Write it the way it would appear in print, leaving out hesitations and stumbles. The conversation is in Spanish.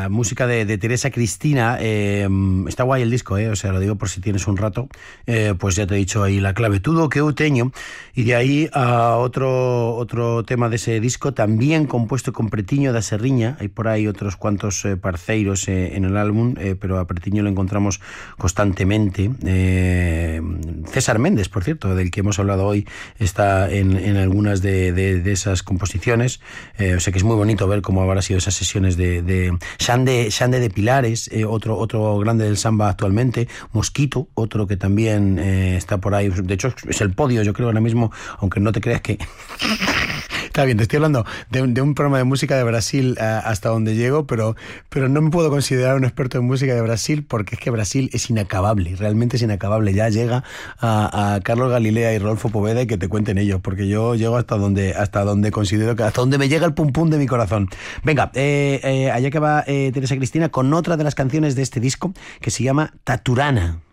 música de Teresa Cristina. Está guay el disco, o sea, lo digo por si tienes un rato. Pues ya te he dicho ahí la clave, Tudo que eu teño. Y de ahí a otro tema de ese disco, también compuesto con Pretiño da Serriña. Hay por ahí otros cuantos parceiros en el álbum, pero a Pretiño lo encontramos constantemente. César Méndez, por cierto, del que hemos hablado hoy, está en algunas de esas composiciones. O sea que es muy bonito ver cómo habrá sido esas sesiones de Xande de Pilares, otro grande del samba actualmente, Mosquito, otro que también está por ahí. De hecho es el podio, yo creo, ahora mismo, aunque no te creas que... Está bien, te estoy hablando de un programa de música de Brasil hasta donde llego, pero no me puedo considerar un experto en música de Brasil, porque es que Brasil es inacabable, realmente es inacabable. Ya llega a Carlos Galilea y Rodolfo Poveda y que te cuenten ellos, porque yo llego hasta donde considero que, hasta donde me llega el pum pum de mi corazón. Venga, allá que va Teresa Cristina con otra de las canciones de este disco que se llama Taturana.